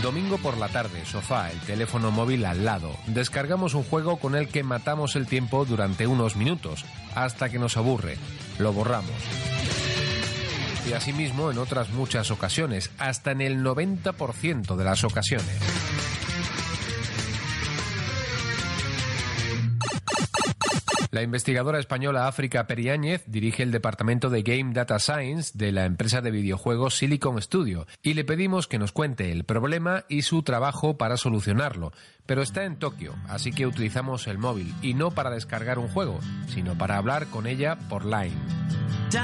Domingo por la tarde, sofá, el teléfono móvil al lado. Descargamos un juego con el que matamos el tiempo durante unos minutos, hasta que nos aburre. Lo borramos. Y asimismo en otras muchas ocasiones, hasta en el 90% de las ocasiones. La investigadora española África Periáñez dirige el departamento de Game Data Science de la empresa de videojuegos Silicon Studio y le pedimos que nos cuente el problema y su trabajo para solucionarlo. Pero está en Tokio, así que utilizamos el móvil y no para descargar un juego, sino para hablar con ella por Line.